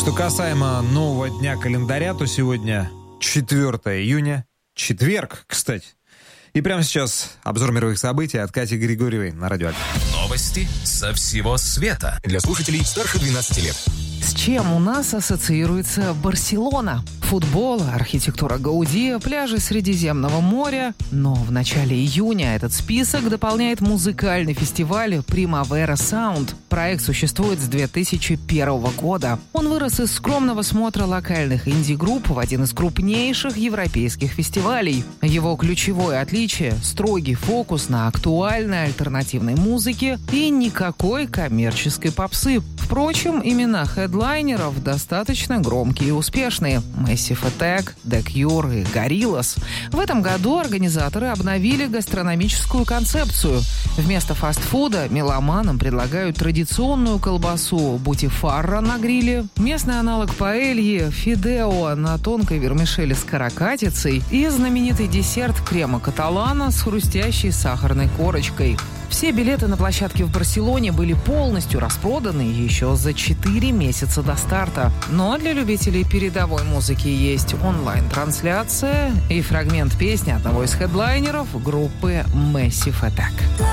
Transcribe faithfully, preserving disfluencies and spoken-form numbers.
Что касаемо нового дня календаря, то сегодня четвёртое июня, четверг, кстати. И прямо сейчас обзор мировых событий от Кати Григорьевой на Радио Альфа. Новости со всего света. Для слушателей старше двенадцати лет. С чем у нас ассоциируется Барселона? Футбол, архитектура Гауди, пляжи Средиземного моря. Но в начале июня этот список дополняет музыкальный фестиваль Primavera Sound. Проект существует с две тысячи первого года. Он вырос из скромного смотра локальных инди-групп в один из крупнейших европейских фестивалей. Его ключевое отличие – строгий фокус на актуальной альтернативной музыке и никакой коммерческой попсы. Впрочем, имена хедлайнеров достаточно громкие и успешные. Massive Attack, The Cure и Gorillaz. В этом году организаторы обновили гастрономическую концепцию. Вместо фастфуда меломанам предлагают традиционную колбасу бутифарра на гриле, местный аналог паэльи фидео на тонкой вермишели с каракатицей и знаменитый десерт крема каталана с хрустящей сахарной корочкой. Все билеты на площадке в Барселоне были полностью распроданы еще за четыре месяца до старта. Но для любителей передовой музыки есть онлайн-трансляция и фрагмент песни одного из хедлайнеров группы Massive Attack.